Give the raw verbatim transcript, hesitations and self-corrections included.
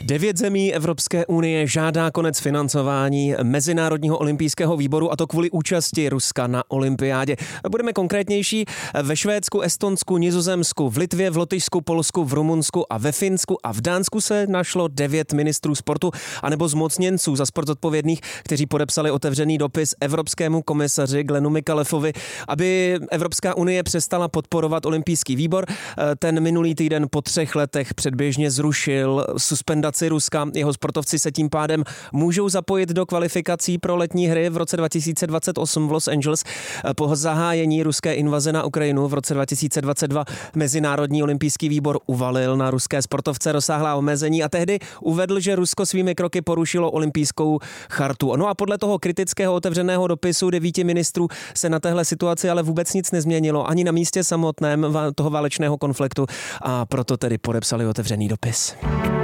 Devět zemí Evropské unie žádá konec financování Mezinárodního olympijského výboru, a to kvůli účasti Ruska na olympiádě. Budeme konkrétnější. Ve Švédsku, Estonsku, Nizozemsku, v Litvě, v Lotyšsku, Polsku, v Rumunsku a ve Finsku a v Dánsku se našlo devět ministrů sportu anebo zmocněnců za sport odpovědných, kteří podepsali otevřený dopis evropskému komisaři Glenu Michaelefovi, aby Evropská unie přestala podporovat olympijský výbor. Ten minulý týden po třech letech předběžně zrušil suspendaci Ruska. Jeho sportovci se tím pádem můžou zapojit do kvalifikací pro letní hry v roce dva tisíce dvacet osm v Los Angeles. Po zahájení ruské invaze na Ukrajinu v roce dva tisíce dvacet dva Mezinárodní olympijský výbor uvalil na ruské sportovce rozsáhlá omezení a tehdy uvedl, že Rusko svými kroky porušilo olympijskou chartu. No a podle toho kritického otevřeného dopisu devíti ministrů se na téhle situaci ale vůbec nic nezměnilo ani na místě samotném toho válečného konfliktu, a proto tedy podepsali otevřený dopis.